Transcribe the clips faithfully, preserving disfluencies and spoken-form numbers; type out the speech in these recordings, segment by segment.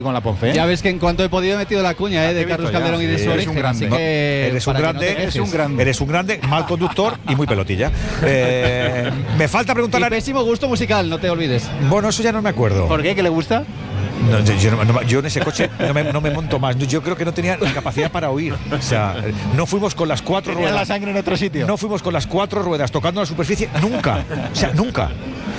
con la Ponfe. Ya ves que en cuanto he podido he metido la cuña eh, de Carlos Calderón y de su origen. Grande. Así que eres un grande, no eres un grande, eres un grande, mal conductor y muy pelotilla. Eh, me falta preguntarle. Y pésimo gusto musical, no te olvides. Bueno, eso ya no me acuerdo. ¿Por qué? ¿Qué le gusta? No, yo, yo, no, yo en ese coche no me, no me monto más. Yo creo que no tenía la capacidad para oír. O sea, no fuimos con las cuatro ¿Tenía ruedas. la sangre en otro sitio? No fuimos con las cuatro ruedas tocando la superficie nunca. O sea, nunca.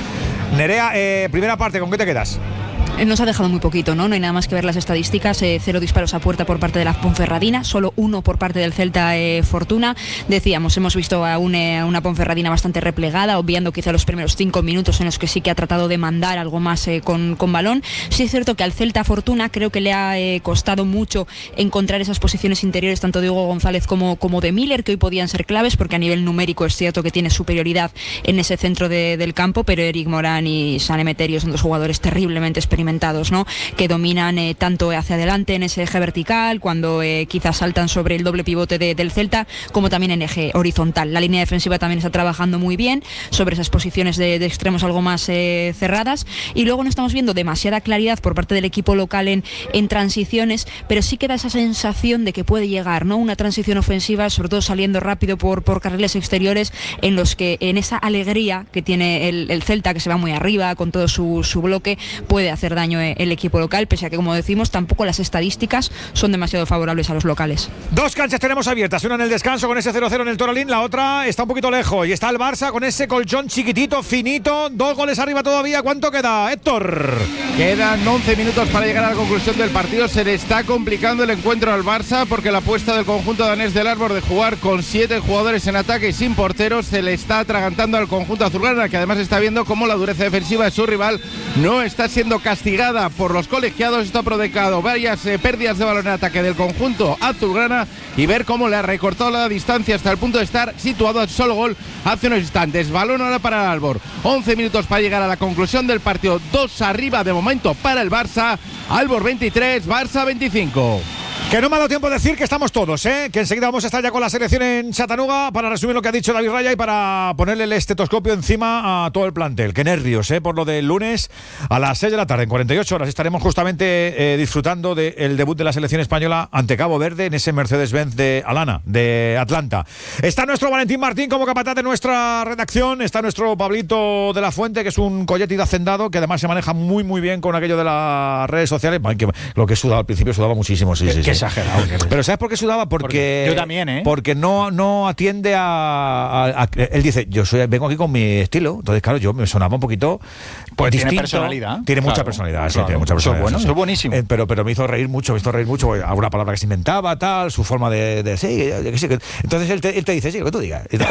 Nerea, eh, primera parte, ¿con qué te quedas? Nos ha dejado muy poquito, ¿no? No hay nada más que ver las estadísticas. Eh, cero disparos a puerta por parte de la Ponferradina, solo uno por parte del Celta eh, Fortuna. Decíamos, hemos visto a, un, eh, a una Ponferradina bastante replegada, obviando quizá los primeros cinco minutos en los que sí que ha tratado de mandar algo más eh, con, con balón. Sí es cierto que al Celta Fortuna creo que le ha eh, costado mucho encontrar esas posiciones interiores, tanto de Hugo González como, como de Miller, que hoy podían ser claves, porque a nivel numérico es cierto que tiene superioridad en ese centro de, del campo, pero Eric Morán y San Emeterio son dos jugadores terriblemente experimentados, ¿no? Que dominan eh, tanto hacia adelante en ese eje vertical, cuando eh, quizás saltan sobre el doble pivote de, del Celta, como también en eje horizontal. La línea defensiva también está trabajando muy bien sobre esas posiciones de, de extremos algo más eh, cerradas, y luego no estamos viendo demasiada claridad por parte del equipo local en, en transiciones, pero sí queda esa sensación de que puede llegar, ¿no? Una transición ofensiva, sobre todo saliendo rápido por, por carriles exteriores, en los que en esa alegría que tiene el, el Celta, que se va muy arriba con todo su, su bloque, puede hacer daño el equipo local, pese a que, como decimos, tampoco las estadísticas son demasiado favorables a los locales. Dos canchas tenemos abiertas, una en el descanso con ese cero cero en el Toralín, la otra está un poquito lejos, y está el Barça con ese colchón chiquitito, finito, dos goles arriba todavía. ¿Cuánto queda, Héctor? Quedan once minutos para llegar a la conclusión del partido. Se le está complicando el encuentro al Barça, porque la apuesta del conjunto danés del Árbol de jugar con siete jugadores en ataque y sin porteros se le está atragantando al conjunto azulgrana, que además está viendo cómo la dureza defensiva de su rival no está siendo castigada por los colegiados. Está provocado varias eh, pérdidas de balón en ataque del conjunto azulgrana, y ver cómo le ha recortado la distancia hasta el punto de estar situado a solo gol hace unos instantes. Balón ahora para el Albor, once minutos para llegar a la conclusión del partido, dos arriba de momento para el Barça. Albor veintitrés, Barça veinticinco. Que no me ha dado tiempo de decir que estamos todos, ¿eh? Que enseguida vamos a estar ya con la selección en Chattanooga para resumir lo que ha dicho David Raya y para ponerle el estetoscopio encima a todo el plantel. Qué nervios, ¿eh? Por lo del lunes a las seis de la tarde, en cuarenta y ocho horas, estaremos justamente eh, disfrutando del debut de la selección española ante Cabo Verde en ese Mercedes-Benz de Alana, de Atlanta. Está nuestro Valentín Martín como capataz de nuestra redacción, está nuestro Pablito de la Fuente, que es un colleti de hacendado, que además se maneja muy muy bien con aquello de las redes sociales. Ay, que, lo que he sudado al principio, sudaba muchísimo, sí, sí, sí. Exagerado. Pero ¿sabes por qué sudaba? Porque, porque yo también, ¿eh? Porque no, no atiende a, a, a él dice, yo soy vengo aquí con mi estilo. Entonces, claro, yo me sonaba un poquito pues distinto. Tiene personalidad. Tiene claro, mucha personalidad, sí, claro. tiene mucha personalidad. Eso es bueno, sí, eso es buenísimo. Eh, pero, pero me hizo reír mucho, me hizo reír mucho alguna palabra que se inventaba, tal, su forma de, de sí, yo, sí, entonces él te, él te dice, sí, lo que tú digas. Y,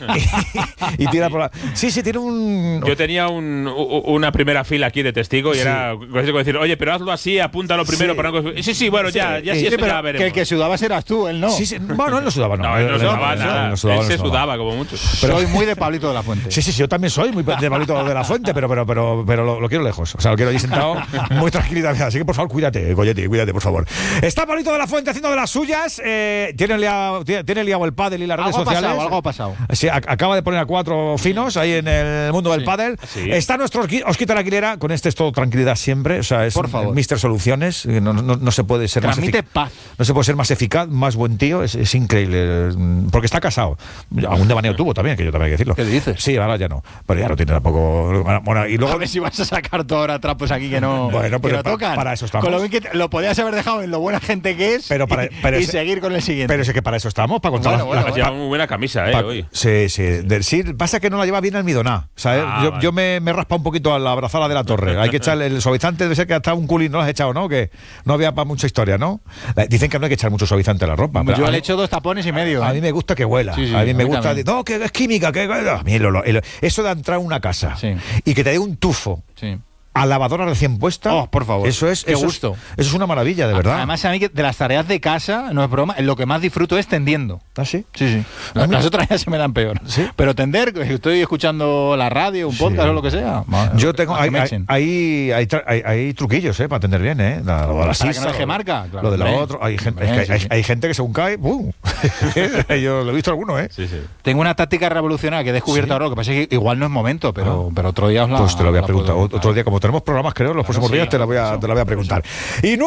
y, y tira por la, sí, sí, tiene un. Yo tenía un, una primera fila aquí de testigo y sí. Era decir, oye, pero hazlo así, apúntalo primero. Sí, para no... sí, sí, bueno, sí, ya, ya sí, sí, sí, pero ya veremos. Que el que sudabas eras tú, él no. Sí, sí, bueno, él no sudaba, no. No, él no sudaba él, nada. Él, no sudaba, él se no sudaba, sudaba como mucho. Pero soy muy de Pablito de la Fuente. Sí, sí, sí, yo también soy muy de Pablito de la Fuente, pero pero pero pero lo, lo quiero lejos. O sea, lo quiero ahí sentado muy tranquilidad. Así que, por favor, cuídate, Goyetti, cuídate, por favor. Está Pablito de la Fuente haciendo de las suyas. Eh, tiene, liado, tiene, tiene liado el pádel y las redes algo sociales. Pasado, algo ha pasado. Sí, a, acaba de poner a cuatro finos ahí en el mundo del sí, pádel. Sí. Está nuestro Osquito la Aguilera, con este es todo tranquilidad siempre. O sea, es por favor. míster Soluciones. No, no, no se puede ser Transmite más paz. No se puede ser más eficaz, más buen tío. Es, es increíble. Porque está casado. Algún devaneo tuvo también, que yo también hay que decirlo. ¿Qué dices? Sí, ahora ya no. Pero ya lo tiene tampoco. Bueno, y luego. A ver si vas a sacar todo ahora trapos aquí que no, bueno, que pero no para, tocan. Para eso estamos. Con lo bien que lo podías haber dejado en lo buena gente que es pero para, pero y ese, seguir con el siguiente. Pero es que para eso estamos, para contar. Bueno, bueno, bueno, lleva muy buena camisa, eh, pa, hoy. Sí, sí. Del, sí. Pasa que no la lleva bien almidoná. ¿Sabes? Ah, yo vale. yo me, me raspa un poquito a la abrazada de la torre. Hay que echarle el suavizante, debe ser que hasta un culín no lo has echado, ¿no? Que no había para mucha historia, ¿no? Dicen que no hay que echar mucho suavizante a la ropa. Yo le mí, he hecho dos tapones y medio. A ¿eh? mí me gusta que huela. Sí, sí, a mí me gusta. También. No, que es química. Que, a mí lo, lo, el, eso de entrar a una casa sí. y que te dé un tufo. Sí. A lavadora recién puesta. Oh, por favor. Eso es. Qué eso gusto. Es, eso es una maravilla, de verdad. Además, a mí que de las tareas de casa, no es broma, lo que más disfruto es tendiendo. ¿Ah, sí? Sí, sí. Las, las otras ya se me dan peor. ¿Sí? Pero tender, estoy escuchando la radio, un podcast sí. o lo que sea. Yo tengo. Hay, hay, hay, hay, hay truquillos, ¿eh? Para tender bien, ¿eh? La, lo de la para que no deje marca. Claro, lo de la otra. Hay, gente, es que sí, hay, sí. hay gente que según cae. ¡Bum! Yo lo he visto alguno, ¿eh? Sí, sí. Tengo una táctica revolucionaria que he descubierto ¿Sí? ahora. Lo que pasa es que igual no es momento, pero, ah. pero otro día os la. Pues te lo voy a preguntar. Otro día, como Tenemos programas, creo, los próximos días te la voy a, te la voy a preguntar. Y